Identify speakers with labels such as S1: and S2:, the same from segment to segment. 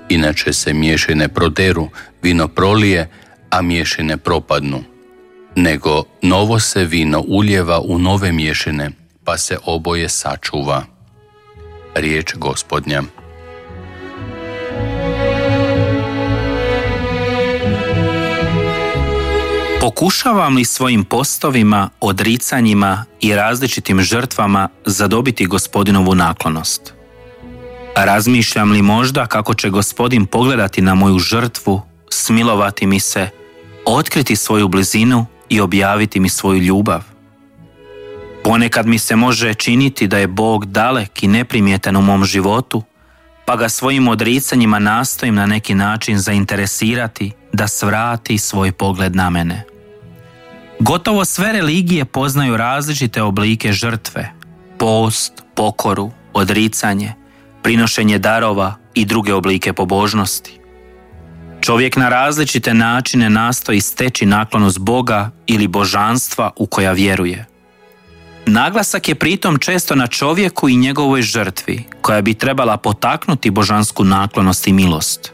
S1: Inače se mješine proderu, vino prolije, a mješine propadnu. Nego novo se vino ulijeva u nove mješine, pa se oboje sačuva. Riječ Gospodnja.
S2: Pokušavam li svojim postovima, odricanjima i različitim žrtvama zadobiti Gospodinovu naklonost? Razmišljam li možda kako će Gospodin pogledati na moju žrtvu, smilovati mi se, otkriti svoju blizinu i objaviti mi svoju ljubav? Ponekad mi se može činiti da je Bog dalek i neprimjetan u mom životu, pa ga svojim odricanjima nastojim na neki način zainteresirati da svrati svoj pogled na mene. Gotovo sve religije poznaju različite oblike žrtve, post, pokoru, odricanje, prinošenje darova i druge oblike pobožnosti. Čovjek na različite načine nastoji steći naklonost Boga ili božanstva u koja vjeruje. Naglasak je pritom često na čovjeku i njegovoj žrtvi, koja bi trebala potaknuti božansku naklonost i milost.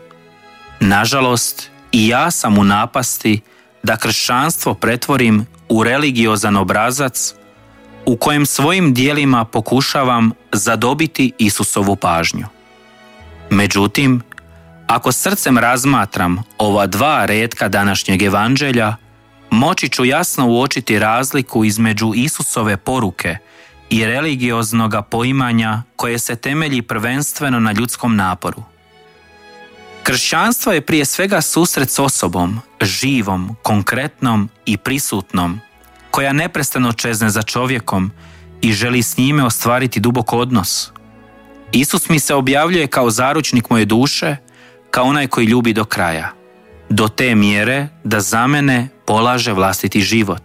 S2: Nažalost, i ja sam u napasti da kršćanstvo pretvorim u religiozan obrazac u kojem svojim djelima pokušavam zadobiti Isusovu pažnju. Međutim, ako srcem razmatram ova dva retka današnjeg evanđelja, moći ću jasno uočiti razliku između Isusove poruke i religioznoga poimanja koje se temelji prvenstveno na ljudskom naporu. Kršćanstvo je prije svega susret s osobom, živom, konkretnom i prisutnom, koja neprestano čezne za čovjekom i želi s njime ostvariti dubok odnos. Isus mi se objavljuje kao zaručnik moje duše, kao onaj koji ljubi do kraja, do te mjere da za mene polaže vlastiti život.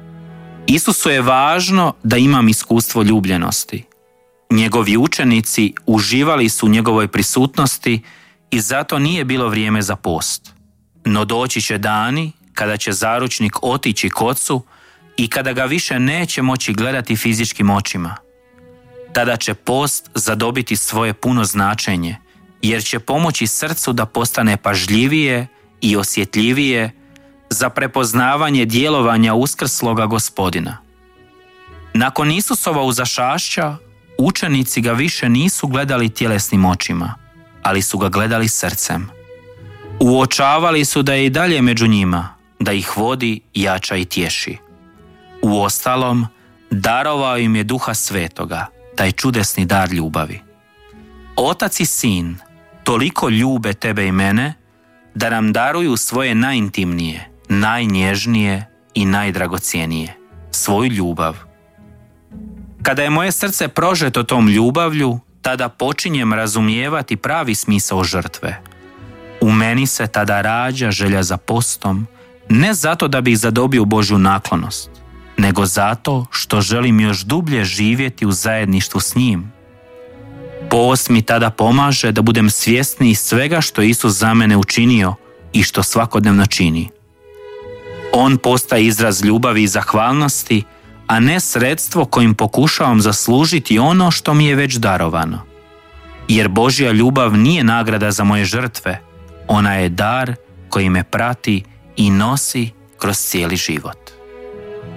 S2: Isusu je važno da imam iskustvo ljubljenosti. Njegovi učenici uživali su u njegovoj prisutnosti i zato nije bilo vrijeme za post. No doći će dani kada će zaručnik otići k Ocu i kada ga više neće moći gledati fizičkim očima. Tada će post zadobiti svoje puno značenje, jer će pomoći srcu da postane pažljivije i osjetljivije za prepoznavanje djelovanja uskrsloga Gospodina. Nakon Isusova uzašašća, učenici ga više nisu gledali tjelesnim očima, ali su ga gledali srcem. Uočavali su da je i dalje među njima, da ih vodi, jača i tješi. Uostalom, darovao im je Duha Svetoga, taj čudesni dar ljubavi. Otac i Sin toliko ljube tebe i mene da nam daruju svoje najintimnije, najnježnije i najdragocjenije, svoju ljubav. Kada je moje srce prožeto tom ljubavlju, tada počinjem razumijevati pravi smisao žrtve. U meni se tada rađa želja za postom, ne zato da bih zadobio Božju naklonost, nego zato što želim još dublje živjeti u zajedništvu s njim. Post mi tada pomaže da budem svjesniji svega što Isus za mene učinio i što svakodnevno čini. On postaje izraz ljubavi i zahvalnosti, a ne sredstvo kojim pokušavam zaslužiti ono što mi je već darovano. Jer Božja ljubav nije nagrada za moje žrtve, ona je dar koji me prati i nosi kroz cijeli život.